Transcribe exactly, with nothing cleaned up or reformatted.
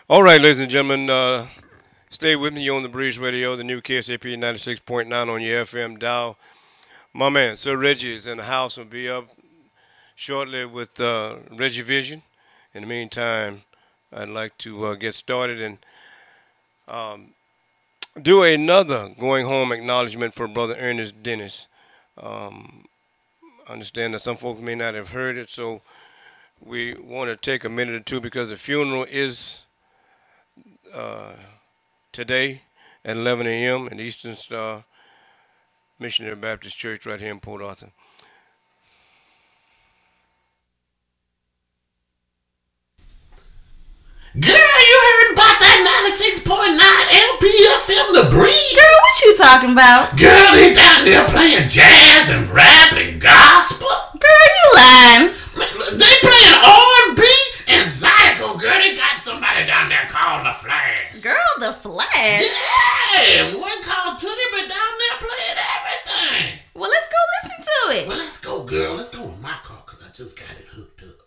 All right, ladies and gentlemen, uh, stay with me. You on the Breeze Radio, the new K S A P ninety-six point nine on your F M dial. My man, Sir Reggie is in the house and will be up shortly with uh, Reggie Vision. In the meantime, I'd like to uh, get started and um, do another going home acknowledgement for Brother Ernest Dennis. Um, I understand that some folks may not have heard it, so we want to take a minute or two because the funeral is uh, today at eleven a m in Eastern Star Missionary Baptist Church right here in Port Arthur. Girl, you heard about that ninety-six point nine L P F M, The Breeze? Girl, what you talking about? Girl, they down there playing jazz and rap and gospel. Girl, you lying. They playing R and B and Zydeco. Girl, they got somebody down there called The Flash. Girl, the Flash? Yeah, one called Tootie, but down there playing everything. Well, let's go listen to it. Well, let's go, girl. Let's go in my car, because I just got it hooked up.